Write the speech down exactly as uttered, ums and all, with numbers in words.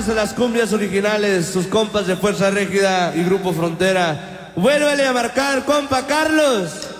más a las cumbias originales, sus compas de Fuerza Régida y Grupo Frontera. Vuélvele a marcar, compa Carlos.